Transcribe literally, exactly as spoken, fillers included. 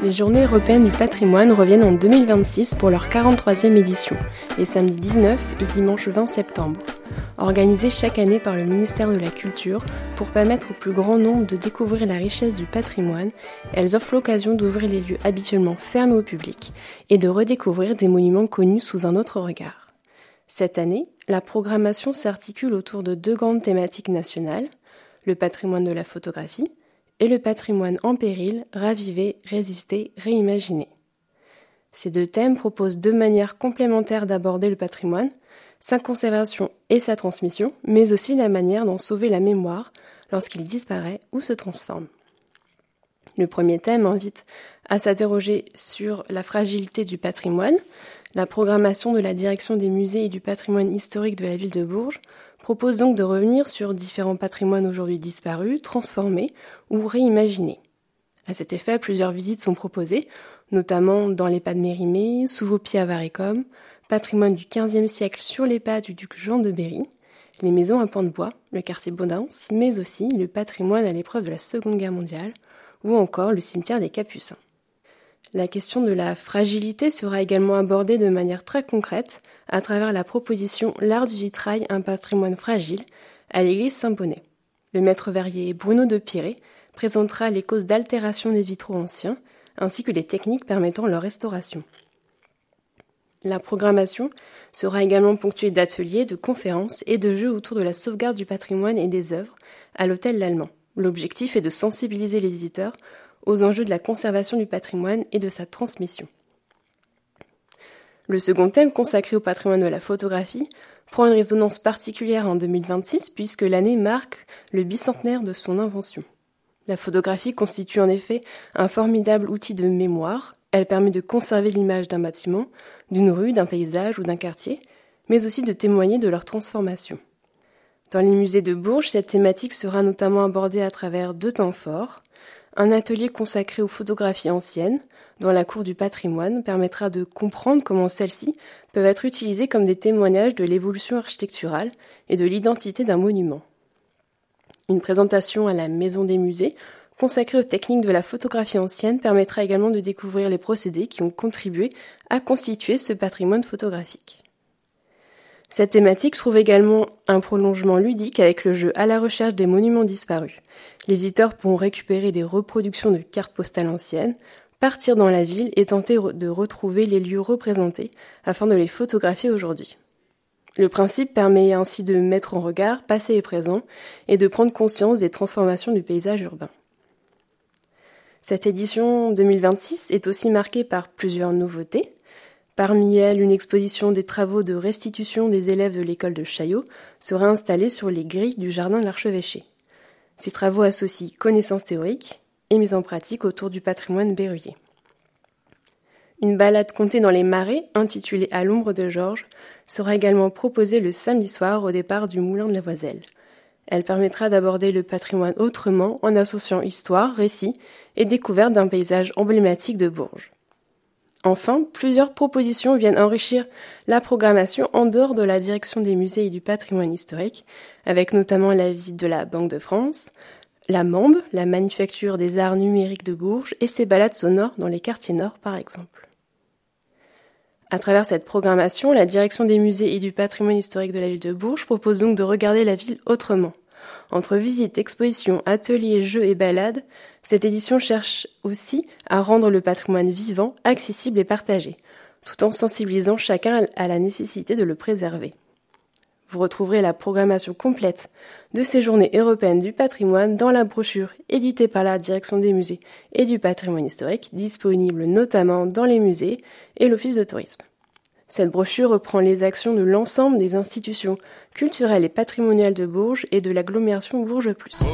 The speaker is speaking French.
Les Journées européennes du patrimoine reviennent en deux mille vingt-six pour leur quarante-troisième édition, les samedis dix-neuf et dimanche vingt septembre. Organisées chaque année par le ministère de la Culture pour permettre au plus grand nombre de découvrir la richesse du patrimoine, elles offrent l'occasion d'ouvrir les lieux habituellement fermés au public et de redécouvrir des monuments connus sous un autre regard. Cette année, la programmation s'articule autour de deux grandes thématiques nationales, le patrimoine de la photographie et le patrimoine en péril, raviver, résister, réimaginer. Ces deux thèmes proposent deux manières complémentaires d'aborder le patrimoine, sa conservation et sa transmission, mais aussi la manière d'en sauver la mémoire lorsqu'il disparaît ou se transforme. Le premier thème invite à s'interroger sur la fragilité du patrimoine. La programmation de la direction des musées et du patrimoine historique de la ville de Bourges propose donc de revenir sur différents patrimoines aujourd'hui disparus, transformés ou réimaginés. À cet effet, plusieurs visites sont proposées, notamment dans les pas de Mérimée, sous vos pieds à Varicom, patrimoine du quinzième siècle sur les pas du duc Jean de Berry, les maisons à pans de bois, le quartier Baudins, mais aussi le patrimoine à l'épreuve de la Seconde Guerre mondiale, ou encore le cimetière des Capucins. La question de la fragilité sera également abordée de manière très concrète à travers la proposition L'art du vitrail, un patrimoine fragile à l'église Saint-Bonnet. Le maître verrier Bruno de Piré présentera les causes d'altération des vitraux anciens ainsi que les techniques permettant leur restauration. La programmation sera également ponctuée d'ateliers, de conférences et de jeux autour de la sauvegarde du patrimoine et des œuvres à l'Hôtel L'Allemand. L'objectif est de sensibiliser les visiteurs aux enjeux de la conservation du patrimoine et de sa transmission. Le second thème, consacré au patrimoine de la photographie, prend une résonance particulière en deux mille vingt-six puisque l'année marque le bicentenaire de son invention. La photographie constitue en effet un formidable outil de mémoire. Elle permet de conserver l'image d'un bâtiment, d'une rue, d'un paysage ou d'un quartier, mais aussi de témoigner de leur transformation. Dans les musées de Bourges, cette thématique sera notamment abordée à travers deux temps forts. Un atelier consacré aux photographies anciennes, dans la cour du patrimoine, permettra de comprendre comment celles-ci peuvent être utilisées comme des témoignages de l'évolution architecturale et de l'identité d'un monument. Une présentation à la Maison des musées, consacrée aux techniques de la photographie ancienne, permettra également de découvrir les procédés qui ont contribué à constituer ce patrimoine photographique. Cette thématique trouve également un prolongement ludique avec le jeu à la recherche des monuments disparus. Les visiteurs pourront récupérer des reproductions de cartes postales anciennes, partir dans la ville et tenter de retrouver les lieux représentés afin de les photographier aujourd'hui. Le principe permet ainsi de mettre en regard passé et présent et de prendre conscience des transformations du paysage urbain. Cette édition deux mille vingt-six est aussi marquée par plusieurs nouveautés. Parmi elles, une exposition des travaux de restitution des élèves de l'école de Chaillot sera installée sur les grilles du jardin de l'Archevêché. Ces travaux associent connaissances théoriques et mise en pratique autour du patrimoine berruyer. Une balade contée dans les marais, intitulée À l'ombre de Georges, sera également proposée le samedi soir au départ du moulin de la Voiselle. Elle permettra d'aborder le patrimoine autrement en associant histoire, récit et découverte d'un paysage emblématique de Bourges. Enfin, plusieurs propositions viennent enrichir la programmation en dehors de la direction des musées et du patrimoine historique, avec notamment la visite de la Banque de France, la Mambe, la manufacture des arts numériques de Bourges, et ses balades sonores dans les quartiers nord par exemple. À travers cette programmation, la direction des musées et du patrimoine historique de la ville de Bourges propose donc de regarder la ville autrement. Entre visites, expositions, ateliers, jeux et balades, cette édition cherche aussi à rendre le patrimoine vivant, accessible et partagé, tout en sensibilisant chacun à la nécessité de le préserver. Vous retrouverez la programmation complète de ces journées européennes du patrimoine dans la brochure éditée par la Direction des musées et du patrimoine historique, disponible notamment dans les musées et l'Office de tourisme. Cette brochure reprend les actions de l'ensemble des institutions culturelles et patrimoniales de Bourges et de l'agglomération Bourges Plus.